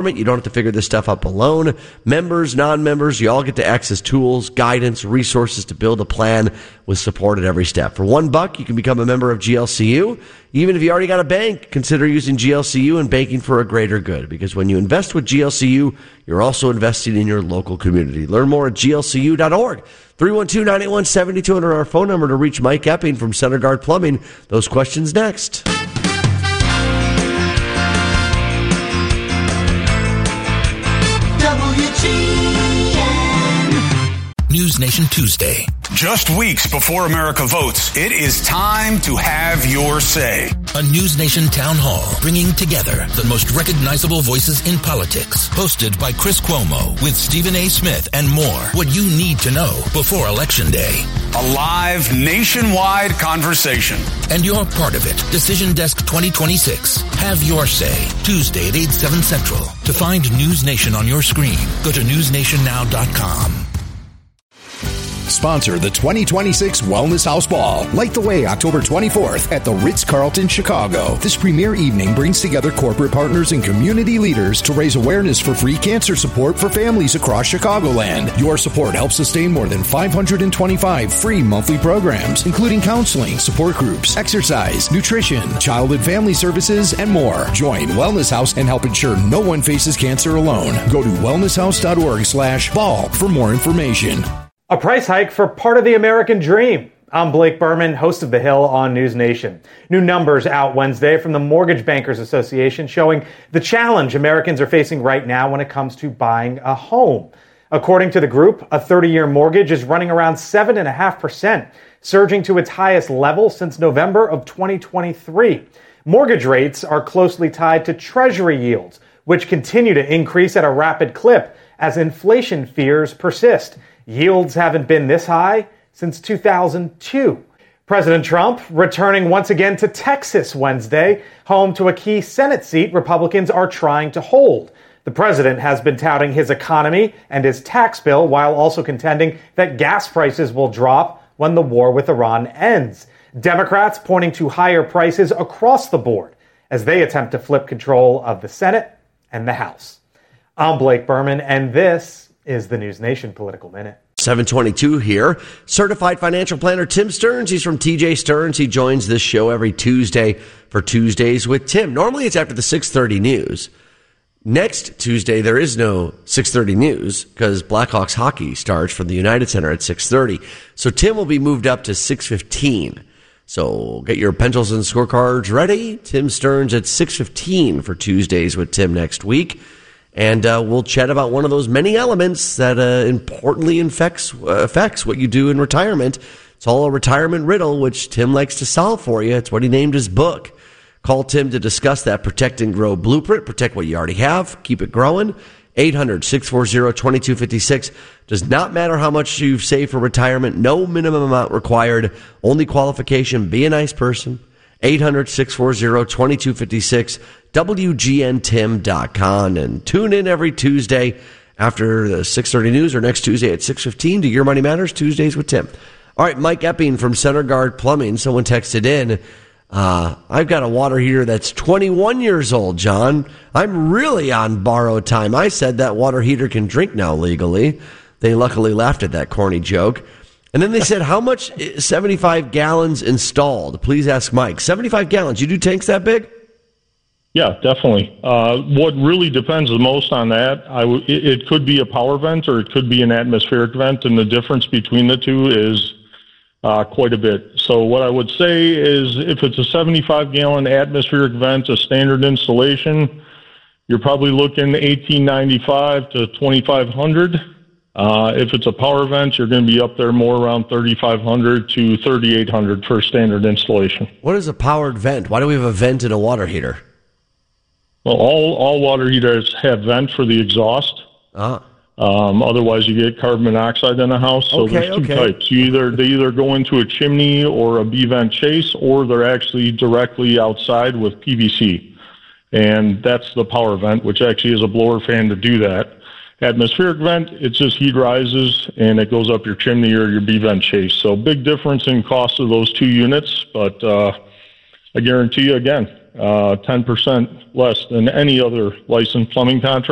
You don't have to figure this stuff out alone. Members, non-members, you all get to access tools, guidance, resources to build a plan with support at every step. For $1, you can become a member of GLCU. Even if you already got a bank, consider using GLCU and banking for a greater good. Because when you invest with GLCU, you're also investing in your local community. Learn more at glcu.org. 312-981-7200, our phone number to reach Mike Epping from Center Guard Plumbing. Those questions next. News Nation Tuesday. Just weeks before America votes, it is time to have your say. A News Nation town hall bringing together the most recognizable voices in politics. Hosted by Chris Cuomo with Stephen A. Smith and more. What you need to know before Election Day. A live nationwide conversation. And you're part of it. Decision Desk 2026. Have your say. Tuesday at 8, 7 Central. To find News Nation on your screen, go to newsnationnow.com. Sponsor the 2026 Wellness House Ball. Light the way October 24th at the Ritz-Carlton, Chicago. This premier evening brings together corporate partners and community leaders to raise awareness for free cancer support for families across Chicagoland. Your support helps sustain more than 525 free monthly programs, including counseling, support groups, exercise, nutrition, child and family services, and more. Join Wellness House and help ensure no one faces cancer alone. Go to wellnesshouse.org/ball for more information. A price hike for part of the American dream. I'm Blake Berman, host of The Hill on News Nation. New numbers out Wednesday from the Mortgage Bankers Association showing the challenge Americans are facing right now when it comes to buying a home. According to the group, a 30-year mortgage is running around 7.5%, surging to its highest level since November of 2023. Mortgage rates are closely tied to Treasury yields, which continue to increase at a rapid clip as inflation fears persist. Yields haven't been this high since 2002. President Trump returning once again to Texas Wednesday, home to a key Senate seat Republicans are trying to hold. The president has been touting his economy and his tax bill while also contending that gas prices will drop when the war with Iran ends. Democrats pointing to higher prices across the board as they attempt to flip control of the Senate and the House. I'm Blake Berman, and this is the News Nation Political Minute. 722 here. Certified financial planner Tim Stearns. He's from TJ Stearns. He joins this show every Tuesday for Tuesdays with Tim. Normally it's after the 6:30 news. Next Tuesday, there is no 6:30 news because Blackhawks hockey starts from the United Center at 6:30. So Tim will be moved up to 6:15. So get your pencils and scorecards ready. Tim Stearns at 6:15 for Tuesdays with Tim next week. And we'll chat about one of those many elements that importantly affects what you do in retirement. It's all a retirement riddle, which Tim likes to solve for you. It's what he named his book. Call Tim to discuss that Protect and Grow Blueprint. Protect what you already have. Keep it growing. 800-640-2256. Does not matter how much you've saved for retirement. No minimum amount required. Only qualification, be a nice person. 800-640-2256. WGNTim.com, and tune in every Tuesday after the 6:30 news or next Tuesday at 6:15 to Your Money Matters Tuesdays with Tim. All right, Mike Epping from Center Guard Plumbing. Someone texted in, I've got a water heater that's 21 years old, John. I'm really on borrowed time. I said that water heater can drink now legally. They luckily laughed at that corny joke. And then they said, how much 75 gallons installed? Please ask Mike. 75 gallons. You do tanks that big? Yeah, definitely. What really depends the most on that, it could be a power vent or it could be an atmospheric vent, and the difference between the two is quite a bit. So what I would say is if it's a 75-gallon atmospheric vent, a standard installation, you're probably looking $1,895 to $2,500. If it's a power vent, you're going to be up there more around $3,500 to $3,800 for a standard installation. What is a powered vent? Why do we have a vent in a water heater? Well, all water heaters have vent for the exhaust. Otherwise, you get carbon monoxide in a house. So there's two types. They either go into a chimney or a B-vent chase, or they're actually directly outside with PVC. And that's the power vent, which actually is a blower fan to do that. Atmospheric vent, it's just heat rises and it goes up your chimney or your B-vent chase. So big difference in cost of those two units, but I guarantee you, again, 10% less than any other licensed plumbing contractor.